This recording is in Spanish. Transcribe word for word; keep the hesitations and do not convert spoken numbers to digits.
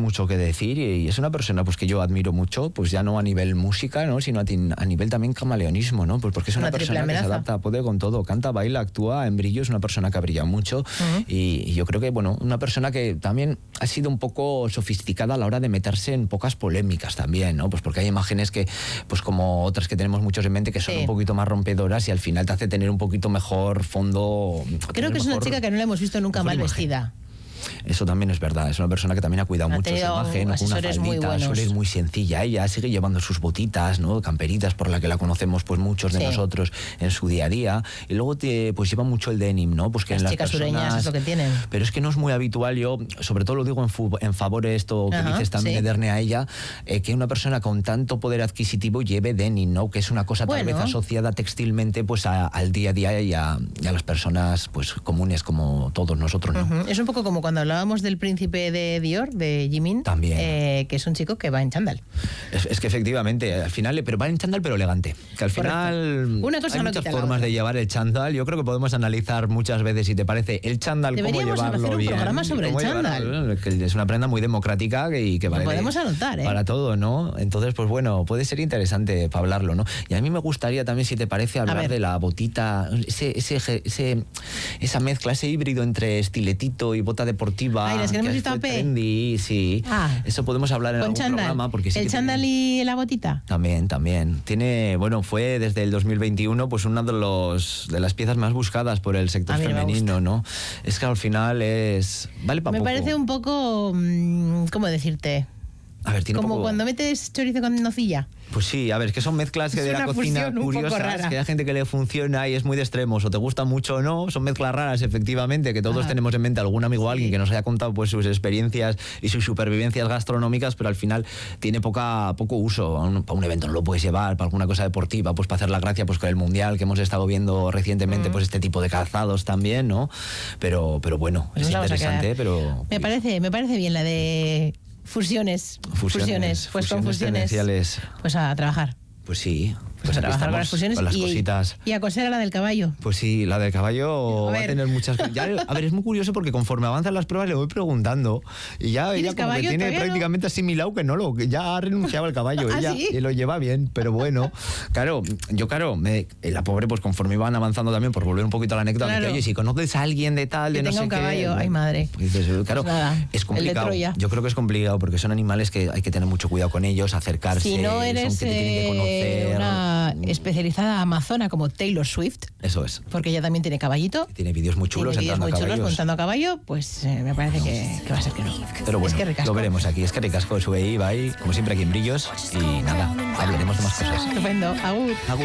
mucho que decir y es una persona pues que yo admiro mucho, pues ya no a nivel música, ¿no? Sino a, a nivel también camaleonismo, ¿no? Pues porque es una, una persona que se adapta, puede con todo, canta, baila, actúa, en brillo, es una persona que ha brillado mucho uh-huh. y, y yo creo que, bueno, una persona que también ha sido un poco sofisticada a la hora de meterse en pocas polémicas también, ¿no? Pues porque hay imágenes que, pues como otras que tenemos muchos en mente, que son sí. un poquito más rompedoras y al final te hace tener un poquito mejor fondo. Creo que es una chica que no la hemos visto nunca mal vestida. Eso también es verdad, es una persona que también ha cuidado ha mucho su imagen, con una faldita, suele ir muy sencilla, ella sigue llevando sus botitas, ¿no? Camperitas por la que la conocemos pues muchos de sí. nosotros en su día a día, y luego te, pues lleva mucho el denim, ¿no? Pues que las en las chicas personas, sureñas es lo que tienen. Pero es que no es muy habitual, yo sobre todo lo digo en, fu, en favor de esto que Ajá, dices también, sí. Ederne, a ella, eh, que una persona con tanto poder adquisitivo lleve denim, ¿no? Que es una cosa bueno. tal vez asociada textilmente pues a, al día a día y a, y a las personas pues comunes como todos nosotros, ¿no? Uh-huh. Es un poco como cuando hablábamos del príncipe de Dior, de Jimin, también, eh, que es un chico que va en chándal. Es, es que efectivamente, al final, pero va en chándal pero elegante. Que al final Una cosa hay no muchas quita formas de llevar el chándal. Yo creo que podemos analizar muchas veces, si te parece, el chándal, cómo llevarlo hacer un bien. programa sobre el chándal. Que es una prenda muy democrática y que vale Lo podemos anotar, ¿eh? para todo, ¿no? Entonces, pues bueno, puede ser interesante para hablarlo, ¿no? Y a mí me gustaría también, si te parece, hablar de la botita, ese, ese, ese, esa mezcla, ese híbrido entre estiletito y bota deportiva. Ay, las que, que hemos visto a trendy, sí. Ah, eso podemos hablar en algún chándal. programa. Porque sí ¿El chándal tiene... y la botita? También, también. Tiene, bueno, fue desde el dos mil veintiuno pues una de los de las piezas más buscadas por el sector femenino, ¿no? Es que al final es... Vale para Me poco. parece un poco... ¿Cómo decirte? A ver, tiene como poco... cuando metes chorizo con nocilla. Pues sí, a ver, que son mezclas que de la cocina curiosas, que hay gente que le funciona y es muy de extremos, o te gusta mucho o no, son mezclas raras, efectivamente, que todos ah. tenemos en mente algún amigo o sí. alguien que nos haya contado pues sus experiencias y sus supervivencias gastronómicas, pero al final tiene poca poco uso. Para un, para un evento no lo puedes llevar, para alguna cosa deportiva, pues para hacer la gracia pues con el Mundial que hemos estado viendo recientemente, mm. pues este tipo de calzados también, ¿no? Pero, pero bueno, pues es interesante, pero... Me parece, me parece bien la de... Fusiones, fusiones, fusiones, pues con fusiones, pues a trabajar. Pues sí, pues, pues a trabajar con las fusiones con las y, cositas. Y a coser a la del caballo. Pues sí, la del caballo a va a tener muchas... Ya, a ver, es muy curioso porque conforme avanzan las pruebas le voy preguntando y ya ella como que tiene prácticamente no? asimilado que no lo, que ya ha renunciado al caballo ¿Ah, ella sí? y lo lleva bien, pero bueno, claro, yo claro, me, la pobre pues conforme iban avanzando también, por volver un poquito a la anécdota, claro. me dice, oye, si conoces a alguien de tal, de que no tenga sé un qué... caballo, ay madre. Pues dices, claro, pues nada, es complicado. Yo creo que es complicado porque son animales que hay que tener mucho cuidado con ellos, acercarse, si no eres son que te tienen que conocer. Una especializada amazona como Taylor Swift. Eso es. Porque ella también tiene caballito. Tiene vídeos muy chulos. Tiene vídeos muy a chulos montando a caballo, pues eh, me parece que, que va a ser que no. Pero bueno, es que lo veremos aquí. Es que ricasco, sube ahí, va ahí, como siempre aquí en Brillos. Y nada, hablaremos de más cosas. Estupendo. Agur. Agur.